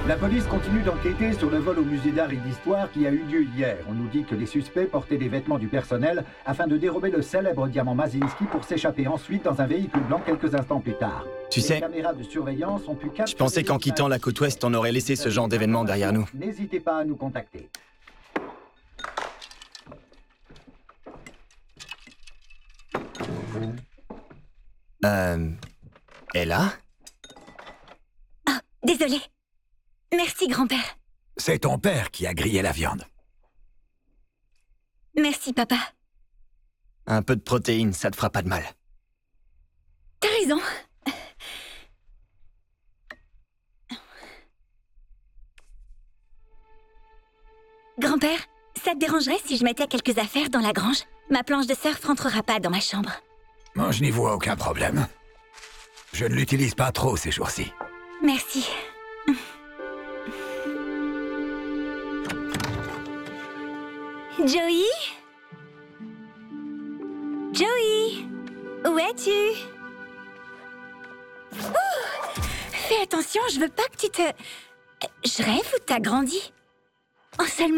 La police continue d'enquêter sur le vol au musée d'art et d'histoire qui a eu lieu hier. On nous dit que les suspects portaient des vêtements du personnel afin de dérober le célèbre diamant Mazinski pour s'échapper ensuite dans un véhicule blanc quelques instants plus tard. Tu sais, les caméras de surveillance ont pu capturer... je pensais qu'en quittant la côte ouest, on aurait laissé ce genre d'événement derrière nous. N'hésitez pas à nous contacter. Ella? Oh, désolé. Merci, grand-père. C'est ton père qui a grillé la viande. Merci, papa. Un peu de protéines, ça te fera pas de mal. T'as raison. Grand-père, ça te dérangerait si je mettais quelques affaires dans la grange? Ma planche de surf rentrera pas dans ma chambre. Moi, je n'y vois aucun problème. Je ne l'utilise pas trop ces jours-ci. Merci. Joey? Joey? Où es-tu? Oh, fais attention, je veux pas que tu te... Je rêve ou t'as grandi? Oh, seulement...